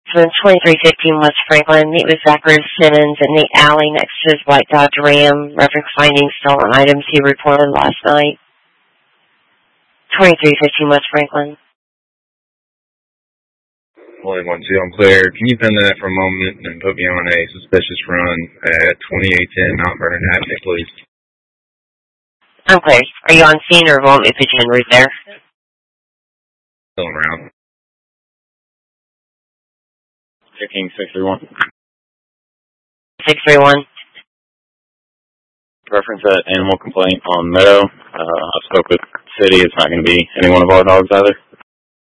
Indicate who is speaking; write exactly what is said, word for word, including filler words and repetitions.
Speaker 1: from twenty-three fifteen West Franklin. Meet with Zachary Simmons in the alley next to his white Dodge Ram. Reference finding stolen items he reported last night. twenty-three fifteen West Franklin.
Speaker 2: forty-one two, I'm clear. Can you pin that for a moment and put me on a suspicious run at twenty-eight ten Mount Vernon Avenue, please?
Speaker 1: I'm clear. Are you on scene or won't we put you en route there?
Speaker 2: Still around.
Speaker 3: Checking six three one.
Speaker 1: six three one.
Speaker 3: Reference that animal complaint on Meadow. Uh, I spoke with City. It's not going to be any one of our dogs either.